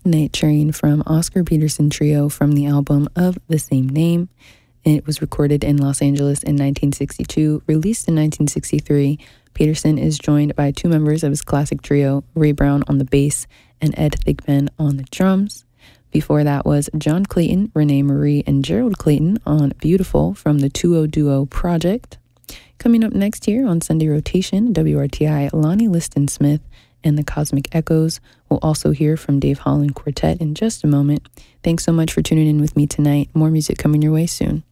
Night Train from Oscar Peterson Trio from the album of the same name. It was recorded in Los Angeles in 1962, released in 1963. Peterson is joined by two members of his classic trio, Ray Brown on the bass and Ed Thigpen on the drums. Before that was John Clayton, Renee Marie, and Gerald Clayton on Beautiful from the 2-0 Duo Project. Coming up next here on Sunday Rotation, WRTI, Lonnie Liston Smith and the Cosmic Echoes. We'll also hear from Dave Holland Quartet in just a moment. Thanks so much for tuning in with me tonight. More music coming your way soon.